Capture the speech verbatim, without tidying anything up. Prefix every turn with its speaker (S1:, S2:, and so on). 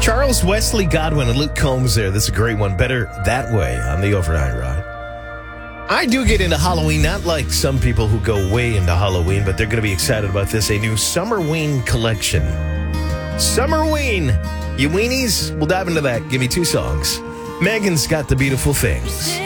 S1: Charles Wesley Godwin and Luke Combs there. This is a great one. Better That Way on the Overnight Ride. I do get into Halloween, not like some people who go way into Halloween, but they're going to be excited about this. A new Summerween collection. Summerween. You weenies? We'll dive into that. Give me two songs. Megan's got The Beautiful Things.